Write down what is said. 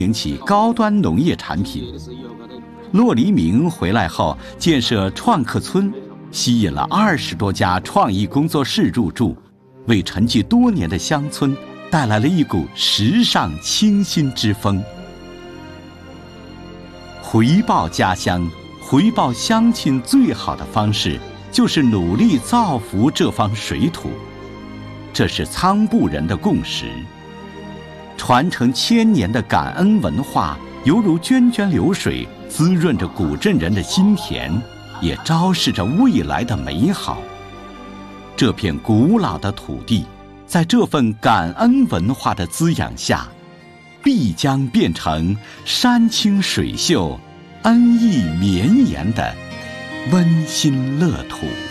引起高端农业产品。骆黎明回来后，建设创客村，吸引了20多家创意工作室入驻，为沉寂多年的乡村带来了一股时尚清新之风。回报家乡、回报乡亲最好的方式，就是努力造福这方水土。这是仓埠人的共识。传承千年的感恩文化，犹如涓涓流水，滋润着古镇人的心田，也昭示着未来的美好。这片古老的土地，在这份感恩文化的滋养下，必将变成山清水秀、恩义绵延的温馨乐土。